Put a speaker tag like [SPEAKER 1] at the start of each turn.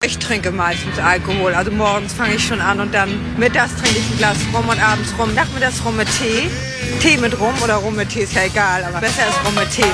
[SPEAKER 1] Ich trinke meistens Alkohol. Also morgens fange ich schon an und dann mittags trinke ich ein Glas Rum und abends Rum. Nachmittags Rum mit Tee. Tee mit Rum oder Rum mit Tee ist ja egal, aber besser ist Rum mit Tee.